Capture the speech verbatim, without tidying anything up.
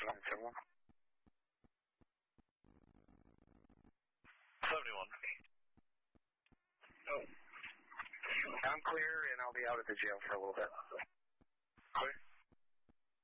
nine seven one. seventy-one. Oh. I'm clear, and I'll be out at the jail for a little bit. Okay.